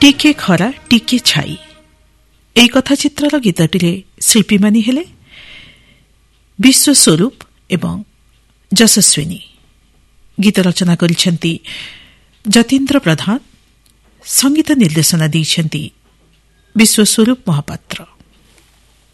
टिके खरा टिके छाई ଏହି କଥାଚିତ୍ରର ଗୀତଟିରେ ଶିଳ୍ପୀମାନେ ହେଲେ ବିଶ୍ୱସ୍ୱରୂପ ଏବଂ ଯଶସ୍ୱିନୀ। ଗୀତ ରଚନା କରିଛନ୍ତି ଯତୀନ୍ଦ୍ର ପ୍ରଧାନ, ସଙ୍ଗୀତ ନିର୍ଦ୍ଦେଶନା ଦେଇଛନ୍ତି ବିଶ୍ୱସ୍ୱରୂପ ମହାପାତ୍ର।